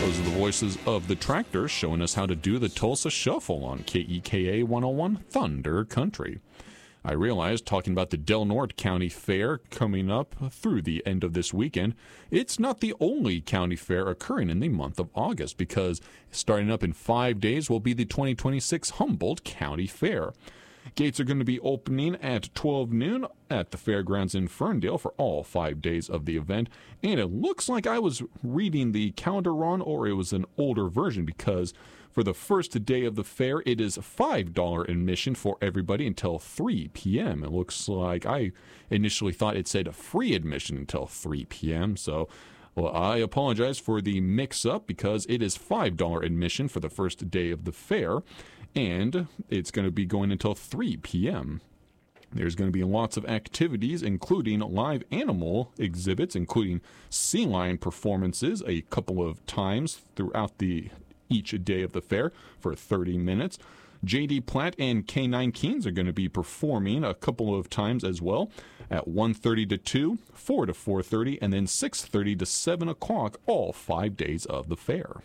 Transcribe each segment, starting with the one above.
Those are the voices of the Tractors showing us how to do the Tulsa Shuffle on KEKA 101 Thunder Country. I realized, talking about the Del Norte County Fair coming up through the end of this weekend, it's not the only county fair occurring in the month of August, because starting up in 5 days will be the 2026 Humboldt County Fair. Gates are going to be opening at 12 noon at the fairgrounds in Ferndale for all 5 days of the event. And it looks like I was reading the calendar wrong, or it was an older version, because for the first day of the fair, it is $5 admission for everybody until 3 p.m. It looks like I initially thought it said free admission until 3 p.m. So, well, I apologize for the mix-up, because it is $5 admission for the first day of the fair, and it's going to be going until 3 p.m. There's going to be lots of activities, including live animal exhibits, including sea lion performances a couple of times throughout each day of the fair for 30 minutes. J.D. Platt and K9 Keens are going to be performing a couple of times as well at 1:30 to 2, 4 to 4:30, and then 6:30 to 7 o'clock all 5 days of the fair.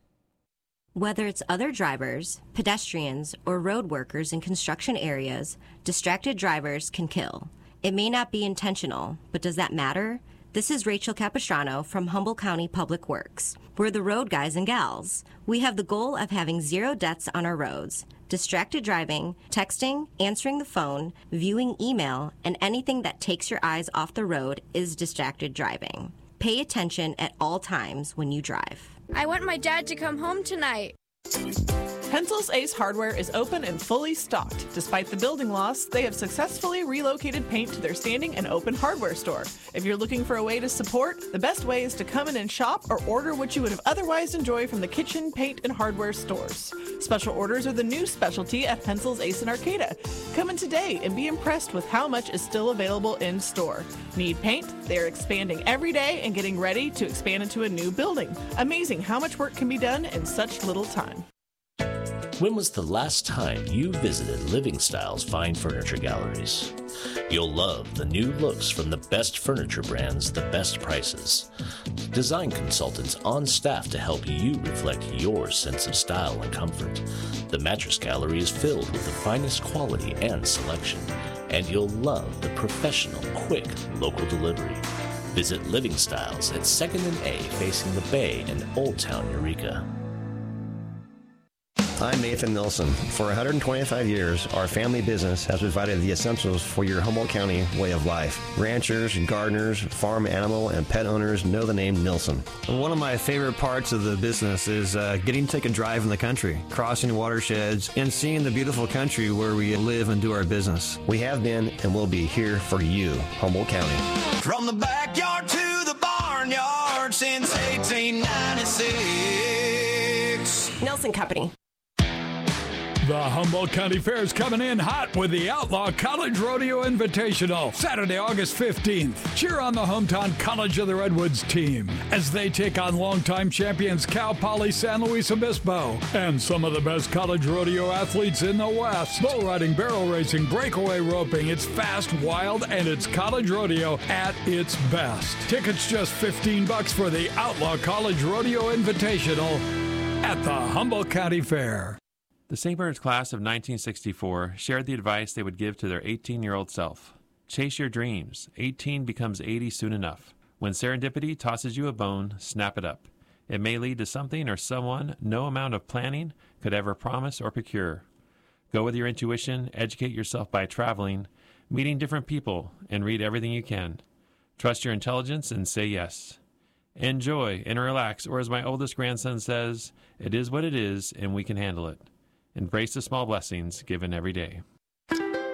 Whether it's other drivers, pedestrians, or road workers in construction areas, distracted drivers can kill. It may not be intentional, but does that matter? This is Rachel Capistrano from Humboldt County Public Works. We're the road guys and gals. We have the goal of having 0 deaths on our roads. Distracted driving, texting, answering the phone, viewing email, and anything that takes your eyes off the road is distracted driving. Pay attention at all times when you drive. I want my dad to come home tonight. Pencil's Ace Hardware is open and fully stocked. Despite the building loss, they have successfully relocated paint to their standing and open hardware store. If you're looking for a way to support, the best way is to come in and shop or order what you would have otherwise enjoyed from the kitchen, paint, and hardware stores. Special orders are the new specialty at Pencil's Ace in Arcata. Come in today and be impressed with how much is still available in store. Need paint? They're expanding every day and getting ready to expand into a new building. Amazing how much work can be done in such little time. When was the last time you visited Living Style's fine furniture galleries? You'll love the new looks from the best furniture brands, the best prices. Design consultants on staff to help you reflect your sense of style and comfort. The mattress gallery is filled with the finest quality and selection, and you'll love the professional, quick, local delivery. Visit Living Styles at 2nd and A facing the Bay in Old Town, Eureka. I'm Nathan Nilsson. For 125 years, our family business has provided the essentials for your Humboldt County way of life. Ranchers, gardeners, farm animal, and pet owners know the name Nilsson. One of my favorite parts of the business is getting to take a drive in the country, crossing watersheds, and seeing the beautiful country where we live and do our business. We have been and will be here for you, Humboldt County. From the backyard to the barnyard since 1896. Nelson Company. The Humboldt County Fair is coming in hot with the Outlaw College Rodeo Invitational, Saturday, August 15th. Cheer on the hometown College of the Redwoods team as they take on longtime champions Cal Poly San Luis Obispo and some of the best college rodeo athletes in the West. Bull riding, barrel racing, breakaway roping. It's fast, wild, and it's college rodeo at its best. Tickets just $15 for the Outlaw College Rodeo Invitational at the Humboldt County Fair. The St. Bernard's class of 1964 shared the advice they would give to their 18-year-old self. Chase your dreams. 18 becomes 80 soon enough. When serendipity tosses you a bone, snap it up. It may lead to something or someone no amount of planning could ever promise or procure. Go with your intuition, educate yourself by traveling, meeting different people, and read everything you can. Trust your intelligence and say yes. Enjoy and relax, or as my oldest grandson says, it is what it is and we can handle it. Embrace the small blessings given every day.